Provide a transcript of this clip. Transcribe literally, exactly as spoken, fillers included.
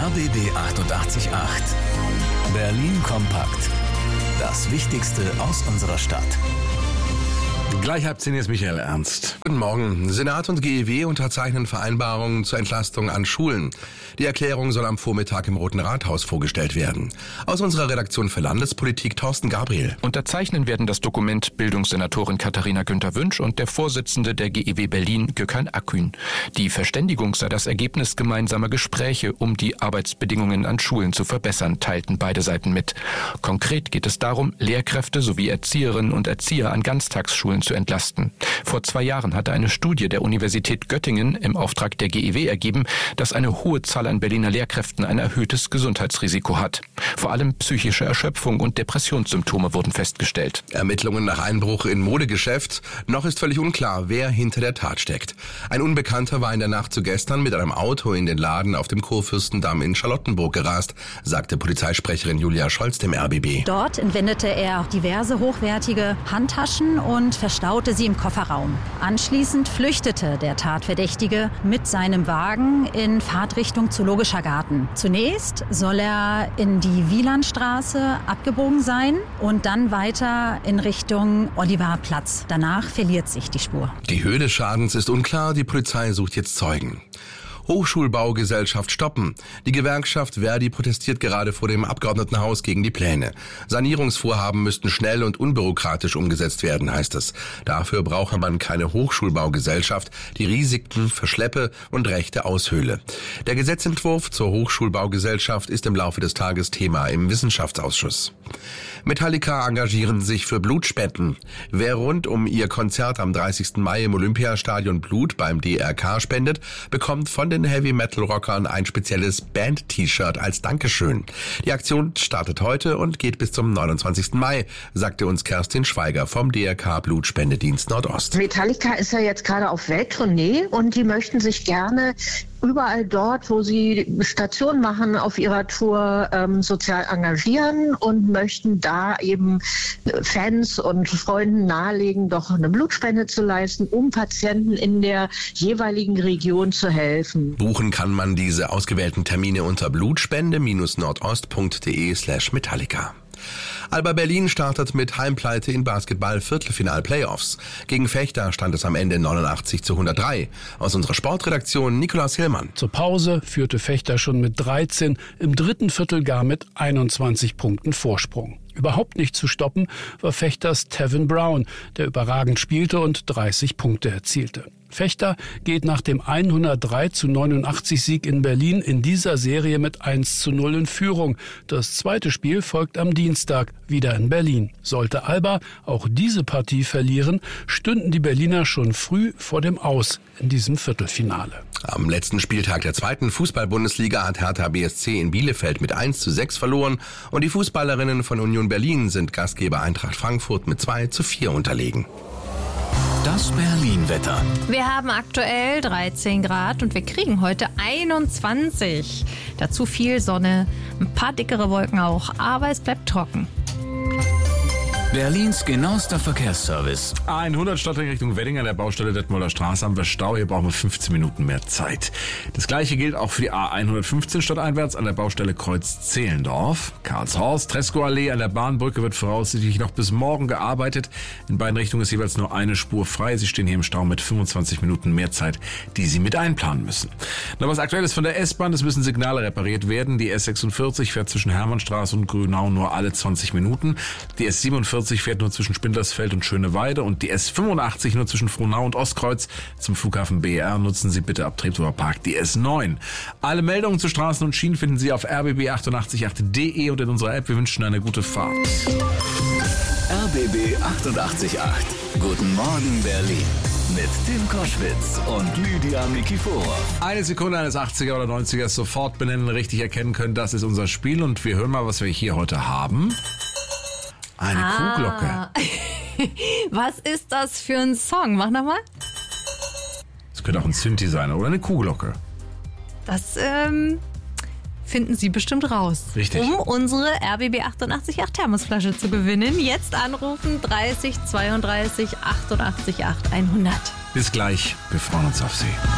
B B achtundachtzig Komma acht. Berlin kompakt. Das Wichtigste aus unserer Stadt. Gleich halb zehn ist Michael Ernst. Guten Morgen. Senat und G E W unterzeichnen Vereinbarungen zur Entlastung an Schulen. Die Erklärung soll am Vormittag im Roten Rathaus vorgestellt werden. Aus unserer Redaktion für Landespolitik Thorsten Gabriel. Unterzeichnen werden das Dokument Bildungssenatorin Katharina Günther-Wünsch und der Vorsitzende der G E W Berlin, Gökhan Akgün. Die Verständigung sei das Ergebnis gemeinsamer Gespräche, um die Arbeitsbedingungen an Schulen zu verbessern, teilten beide Seiten mit. Konkret geht es darum, Lehrkräfte sowie Erzieherinnen und Erzieher an Ganztagsschulen zu entlasten. Vor zwei Jahren hatte eine Studie der Universität Göttingen im Auftrag der G E W ergeben, dass eine hohe Zahl an Berliner Lehrkräften ein erhöhtes Gesundheitsrisiko hat. Vor allem psychische Erschöpfung und Depressionssymptome wurden festgestellt. Ermittlungen nach Einbruch in Modegeschäft. Noch ist völlig unklar, wer hinter der Tat steckt. Ein Unbekannter war in der Nacht zu gestern mit einem Auto in den Laden auf dem Kurfürstendamm in Charlottenburg gerast, sagte Polizeisprecherin Julia Scholz dem R B B. Dort entwendete er diverse hochwertige Handtaschen und verstaute sie im Kofferraum. Anschließend flüchtete der Tatverdächtige mit seinem Wagen in Fahrtrichtung Zoologischer Garten. Zunächst soll er in die Wielandstraße abgebogen sein und dann weiter in Richtung Olivarplatz. Danach verliert sich die Spur. Die Höhe des Schadens ist unklar, die Polizei sucht jetzt Zeugen. Hochschulbaugesellschaft stoppen. Die Gewerkschaft Verdi protestiert gerade vor dem Abgeordnetenhaus gegen die Pläne. Sanierungsvorhaben müssten schnell und unbürokratisch umgesetzt werden, heißt es. Dafür brauche man keine Hochschulbaugesellschaft, die Risiken verschleppe und Rechte aushöhle. Der Gesetzentwurf zur Hochschulbaugesellschaft ist im Laufe des Tages Thema im Wissenschaftsausschuss. Metallica engagieren sich für Blutspenden. Wer rund um ihr Konzert am dreißigsten Mai im Olympiastadion Blut beim D R K spendet, bekommt von den Heavy-Metal-Rockern ein spezielles Band-T-Shirt als Dankeschön. Die Aktion startet heute und geht bis zum neunundzwanzigsten Mai, sagte uns Kerstin Schweiger vom D R K Blutspendedienst Nordost. Metallica ist ja jetzt gerade auf Welttournee und die möchten sich gerne überall dort, wo sie Station machen auf ihrer Tour, ähm, sozial engagieren und möchten da eben Fans und Freunden nahelegen, doch eine Blutspende zu leisten, um Patienten in der jeweiligen Region zu helfen. Buchen kann man diese ausgewählten Termine unter blutspende-nordost.de slash Metallica. Alba Berlin startet mit Heimpleite in Basketball-Viertelfinal-Playoffs. Gegen Vechta stand es am Ende neunundachtzig zu hundertdrei. Aus unserer Sportredaktion Nikolaus Hillmann. Zur Pause führte Vechta schon mit dreizehn, im dritten Viertel gar mit einundzwanzig Punkten Vorsprung. Überhaupt nicht zu stoppen war Fechters Tevin Brown, der überragend spielte und dreißig Punkte erzielte. Vechta geht nach dem hundertdrei zu neunundachtzig Sieg in Berlin in dieser Serie mit eins zu null in Führung. Das zweite Spiel folgt am Dienstag, wieder in Berlin. Sollte Alba auch diese Partie verlieren, stünden die Berliner schon früh vor dem Aus in diesem Viertelfinale. Am letzten Spieltag der zweiten Fußball-Bundesliga hat Hertha B S C in Bielefeld mit eins zu sechs verloren und die Fußballerinnen von Union Berlin sind Gastgeber Eintracht Frankfurt mit zwei zu vier unterlegen. Das Berlin-Wetter. Wir haben aktuell dreizehn Grad und wir kriegen heute einundzwanzig. Dazu viel Sonne, ein paar dickere Wolken auch, aber es bleibt trocken. Berlins genauester Verkehrsservice. A hundert Stadtring Richtung Wedding an der Baustelle Detmolder Straße haben wir Stau. Hier brauchen wir fünfzehn Minuten mehr Zeit. Das gleiche gilt auch für die A hundertfünfzehn stadteinwärts an der Baustelle Kreuz-Zehlendorf. Karlshorst, Tresco-Allee an der Bahnbrücke wird voraussichtlich noch bis morgen gearbeitet. In beiden Richtungen ist jeweils nur eine Spur frei. Sie stehen hier im Stau mit fünfundzwanzig Minuten mehr Zeit, die Sie mit einplanen müssen. Noch was Aktuelles von der S-Bahn. Es müssen Signale repariert werden. Die S sechsundvierzig fährt zwischen Hermannstraße und Grünau nur alle zwanzig Minuten. Die S siebenundvierzig fährt nur zwischen Spindlersfeld und Schöneweide und die S fünfundachtzig nur zwischen Frohnau und Ostkreuz. Zum Flughafen B R nutzen Sie bitte ab Treptower Park die S neun. Alle Meldungen zu Straßen und Schienen finden Sie auf r b b achtundachtzig punkt acht punkt d e und in unserer App. Wir wünschen eine gute Fahrt. R B B achtundachtzig Komma acht. Guten Morgen Berlin. Mit Tim Koschwitz und Lydia Mikiforov. Eine Sekunde eines achtziger oder neunziger sofort benennen, richtig erkennen können, das ist unser Spiel und wir hören mal, was wir hier heute haben. Eine ah. Kuhglocke. Was ist das für ein Song? Mach nochmal. Das könnte auch ein Synthi sein oder eine Kuhglocke. Das ähm, finden Sie bestimmt raus. Richtig. Um unsere R B B achtundachtzig Komma acht Thermosflasche zu gewinnen. Jetzt anrufen dreißig zweiunddreißig achtundachtzig acht hundert. Bis gleich. Wir freuen uns auf Sie.